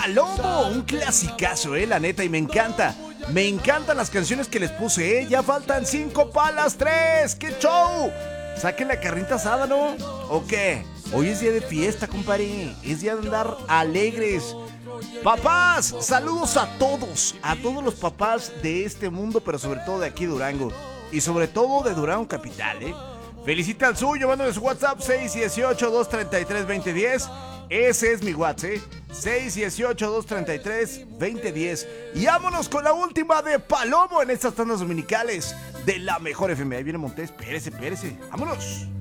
Palomo, un clasicazo, la neta, y me encanta. Me encantan las canciones que les puse, Ya faltan 5 para las 3. ¡Qué show! Saquen la carnita asada, ¿no? ¿O qué? Hoy es día de fiesta, compadre. Es día de andar alegres. Papás, saludos a todos los papás de este mundo, pero sobre todo de aquí Durango. Y sobre todo de Durango Capital, Felicita al suyo, mándame su WhatsApp 618-233-2010. Ese es mi WhatsApp, 618-233-2010. Y vámonos con la última de Palomo en estas tandas dominicales de la mejor FM. Ahí viene Montés, espérese. Vámonos.